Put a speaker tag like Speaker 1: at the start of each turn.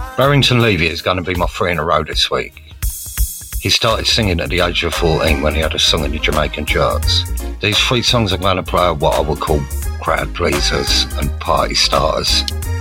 Speaker 1: Barrington Levy is going to be my 3 in a row this week. He started singing at the age of 14 when he had a song in the Jamaican charts. These 3 songs are going to play are what I would call crowd pleasers and party starters.